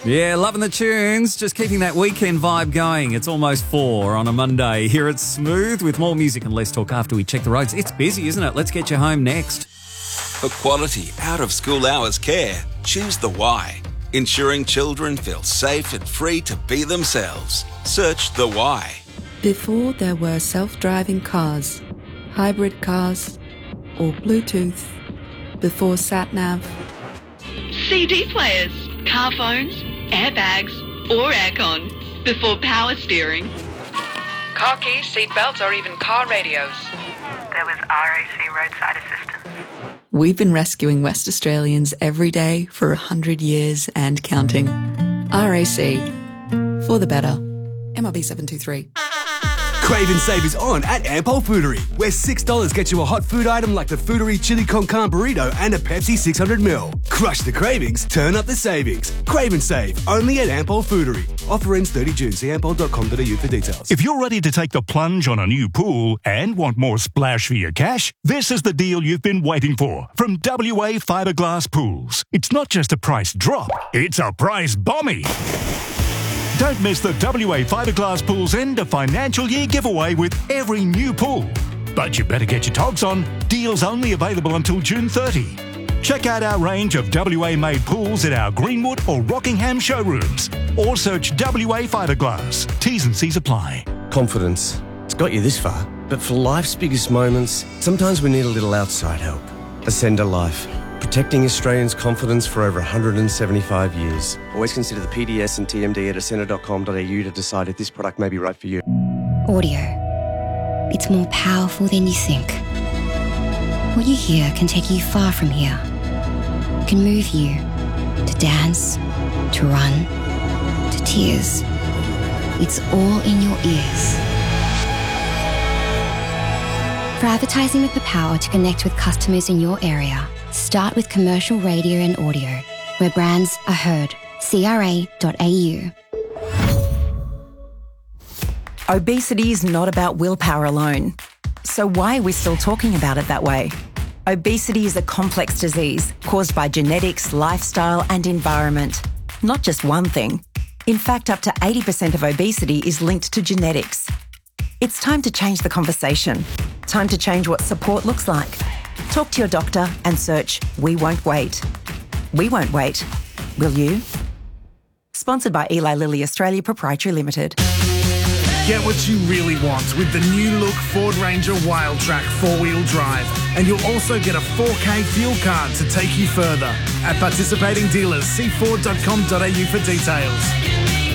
Yeah, loving the tunes. Just keeping that weekend vibe going. It's almost 4 on a Monday. Here at Smooth with more music and less talk after we check the roads. It's busy, isn't it? Let's get you home next. For quality out-of-school hours care, choose the Y. Ensuring children feel safe and free to be themselves. Search the Y. Before there were self-driving cars, hybrid cars, or Bluetooth, before sat-nav, CD players, car phones, airbags, or aircon, before power steering. Car keys, seat belts, or even car radios. There was RAC roadside assistance. we've been rescuing West Australians every day for 100 years and counting. RAC, for the better. MRB 723. Crave and save is on at Ampol Foodery, where $6 gets you a hot food item like the Foodery Chili Con Carne Burrito and a Pepsi 600ml. Crush the cravings, turn up the savings. Crave and save, only at Ampol Foodery. Offer ends 30 June. See ampol.com.au for details. If you're ready to take the plunge on a new pool and want more splash for your cash, this is the deal you've been waiting for from WA Fiberglass Pools. It's not just a price drop, it's a price bombie. Don't miss the WA Fiberglass Pools end of financial year giveaway with every new pool. But you better get your togs on. Deals only available until June 30. Check out our range of WA-made pools at our Greenwood or Rockingham showrooms. Or search WA Fiberglass. T's and C's apply. Confidence. It's got you this far. But for life's biggest moments, sometimes we need a little outside help. Ascender Life. Protecting Australians' confidence for over 175 years. Always consider the PDS and TMD at ascender.com.au to decide if this product may be right for you. Audio. It's more powerful than you think. What you hear can take you far from here. It can move you to dance, to run, to tears. It's all in your ears. For advertising with the power to connect with customers in your area, start with commercial radio and audio, where brands are heard. CRA.au. Obesity is not about willpower alone. So why are we still talking about it that way? Obesity is a complex disease caused by genetics, lifestyle and environment. Not just one thing. In fact, up to 80% of obesity is linked to genetics. It's time to change the conversation. Time to change what support looks like. Talk to your doctor and search We Won't Wait. We won't wait. Will you? Sponsored by Eli Lilly Australia Proprietary Limited. Get what you really want with the new look Ford Ranger Wildtrak 4-wheel drive. And you'll also get a 4K fuel card to take you further. At participating dealers, see ford.com.au for details.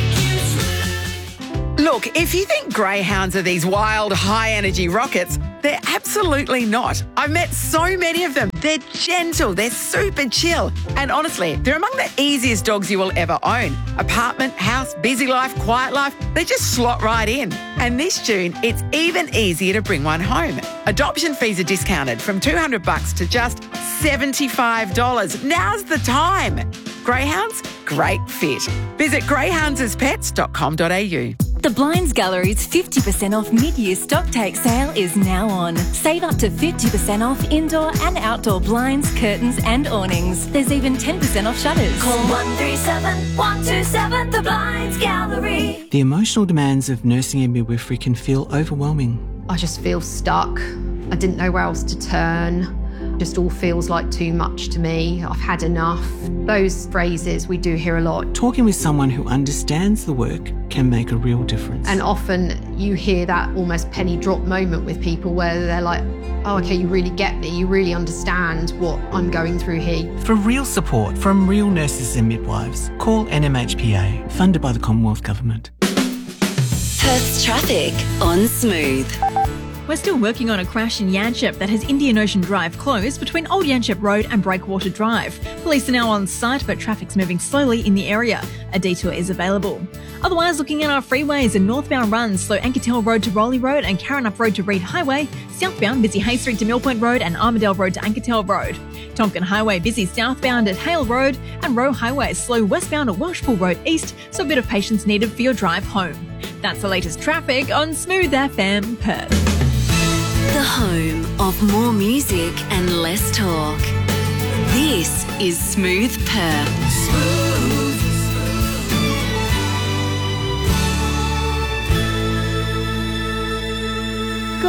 Look, if you think greyhounds are these wild, high-energy rockets, they're absolutely not. I've met so many of them. They're gentle, they're super chill. And honestly, they're among the easiest dogs you will ever own. Apartment, house, busy life, quiet life, they just slot right in. And this June, it's even easier to bring one home. Adoption fees are discounted from $200 to just $75. Now's the time. Greyhounds, great fit. Visit greyhoundsaspets.com.au. The Blinds Gallery's 50% off mid-year stocktake sale is now on. Save up to 50% off indoor and outdoor blinds, curtains and awnings. There's even 10% off shutters. Call 137 127 The Blinds Gallery. The emotional demands of nursing and midwifery can feel overwhelming. I just feel stuck. I didn't know where else to turn. Just all feels like too much to me. I've had enough. Those phrases we do hear a lot. Talking with someone who understands the work can make a real difference. And often you hear that almost penny drop moment with people where they're like, oh, okay, you really get me. You really understand what I'm going through here. For real support from real nurses and midwives, call NMHPA, funded by the Commonwealth Government. Perth's traffic on Smooth. We're still working on a crash in Yanchep that has Indian Ocean Drive closed between Old Yanchep Road and Breakwater Drive. Police are now on site, but traffic's moving slowly in the area. A detour is available. Otherwise, looking at our freeways, and northbound runs slow Anketel Road to Rowley Road and Carrinup Road to Reed Highway. Southbound busy Hay Street to Millpoint Road and Armadale Road to Anketel Road. Tonkin Highway busy southbound at Hale Road and Roe Highway slow westbound at Welshpool Road East, so a bit of patience needed for your drive home. That's the latest traffic on Smooth FM Perth. The home of more music and less talk. This is Smooth Perth.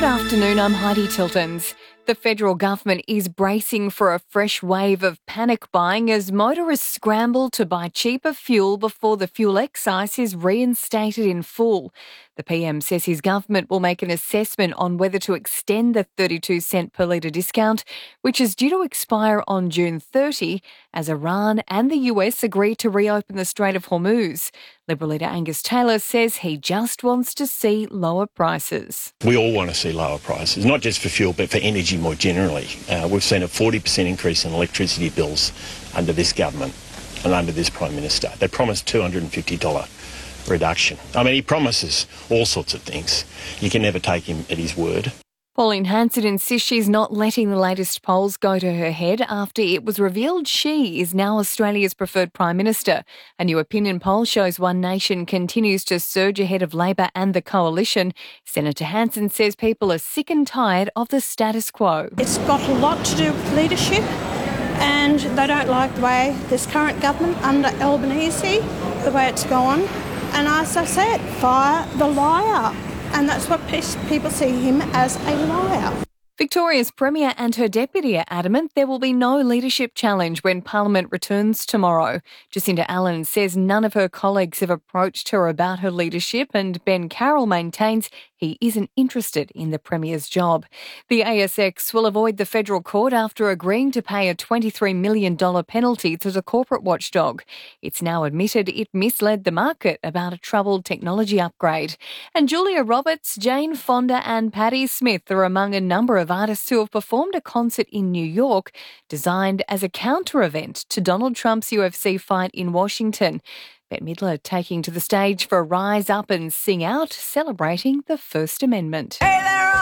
Good afternoon, I'm Heidi Tiltons. The federal government is bracing for a fresh wave of panic buying as motorists scramble to buy cheaper fuel before the fuel excise is reinstated in full. The PM says his government will make an assessment on whether to extend the 32 cent per litre discount, which is due to expire on June 30 as Iran and the US agree to reopen the Strait of Hormuz. Liberal leader Angus Taylor says he just wants to see lower prices. We all want to see lower prices, not just for fuel but for energy more generally. We've seen a 40% increase in electricity bills under this government and under this Prime Minister. They promised $250 reduction. I mean, he promises all sorts of things. You can never take him at his word. Pauline Hanson insists she's not letting the latest polls go to her head after it was revealed she is now Australia's preferred Prime Minister. A new opinion poll shows One Nation continues to surge ahead of Labor and the Coalition. Senator Hanson says people are sick and tired of the status quo. It's got a lot to do with leadership, and they don't like the way this current government under Albanese, the way it's gone. And as I said, fire the liar. And that's what people see him as, a liar. Victoria's Premier and her deputy are adamant there will be no leadership challenge when Parliament returns tomorrow. Jacinda Allen says none of her colleagues have approached her about her leadership, and Ben Carroll maintains he isn't interested in the Premier's job. The ASX will avoid the federal court after agreeing to pay a $23 million penalty to the corporate watchdog. It's now admitted it misled the market about a troubled technology upgrade. And Julia Roberts, Jane Fonda and Patti Smith are among a number of artists who have performed a concert in New York designed as a counter-event to Donald Trump's UFC fight in Washington. Bette Midler taking to the stage for Rise Up and Sing Out, celebrating the First Amendment. Hey there,